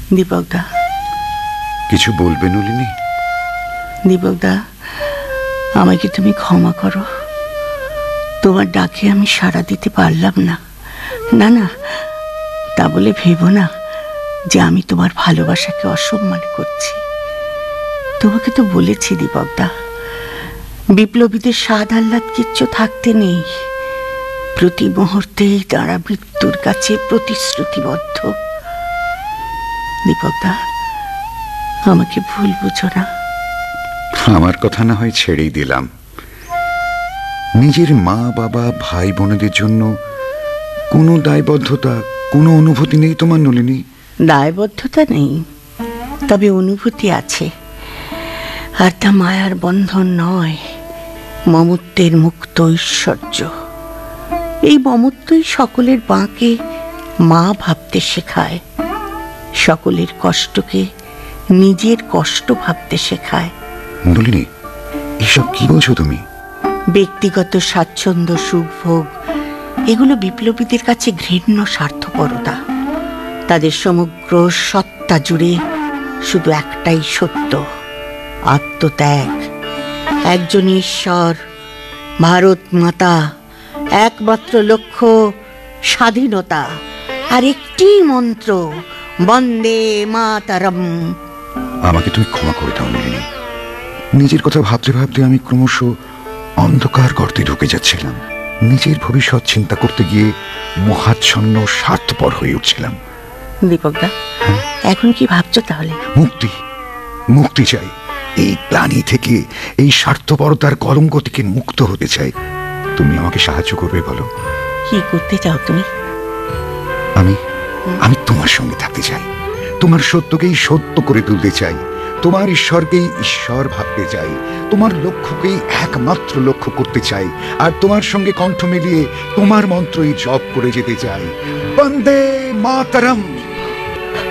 দীপকদা, কিছু বলবে নলিনী? দীপকদা, আমাকে তুমি ক্ষমা করো। তোমার ডাকে আমি সাড়া দিতে পারলাম না। না না, তা বলে ভেবো না যে আমি তোমার ভালোবাসাকে অসম্মান করছি। তোমাকে তো বলেছি দীপকদা, বিপ্লবীদের স্বাদ আহ্লাদ কিচ্ছু থাকতে নেই। প্রতি মুহূর্তেই তারা মৃত্যুর কাছে প্রতিশ্রুতিবদ্ধ। দীপকদা, আমাকে ভুল বুঝো না। আমার কথা না হয় ছেড়েই দিলাম। নিজের মা বাবা ভাই বোনেদের জন্য কোনো দায়বদ্ধতা, কোনো অনুভূতি নেই তোমার নলিনী? দায়বদ্ধতা নেই, তবে অনুভূতি আছে। আর তা মায়ার বন্ধন নয়, মমত্বের মুক্ত ঐশ্বর্য। এই মমত্বই সকলের বাঁকে মা ভাবতে শেখায়, সকলের কষ্টকে নিজের কষ্ট ভাবতে শেখায়। নলিনী, এসব কি বলছো তুমি? ব্যক্তিগত স্বাচ্ছন্দ্য, সুখভোগ, এগুলো বিপ্লবীদের কাছে ঘৃণ্য স্বার্থপরতা। তাদের সমগ্র সত্তা জুড়ে শুধু একটাই সত্য, আত্মত্যাগ। একজন ঈশ্বর, ভারত মাতা, একমাত্র লক্ষ্য স্বাধীনতা, আর একটি মন্ত্র, বন্দে মাতরম। আমাকে তুমি ক্ষমা করে দাও নলিনী। নিজের কথা ভাবতে ভাবতে আমি ক্রমশ অন্ধকার গর্তে ঢুকে যাচ্ছিলাম। নিজের ভবিষ্যৎ চিন্তা করতে গিয়ে মোহাচ্ছন্ন স্বার্থপর হয়ে উঠছিলাম। দীপকদা, এখন কি ভাবছো তাহলে? মুক্তি, মুক্তি চাই। এই গ্লানি থেকে, এই স্বার্থপরতার কলঙ্ক থেকে মুক্ত হতে চাই। তুমি আমাকে সাহায্য করবে বলো? কি করতে চাও তুমি? আমি আমি তোমার সঙ্গে থাকতে চাই। তোমার সত্যকেই সত্য করে তুলতে চাই। তোমার ঈশ্বরকেই ঈশ্বর ভাবতে চাই। তোমার লক্ষ্যকেই একমাত্র লক্ষ্য করতে চাই। আর তোমার সঙ্গে কণ্ঠ মিলিয়ে তোমার মন্ত্রই জপ করে যেতে চাই। বন্দে মাতরম।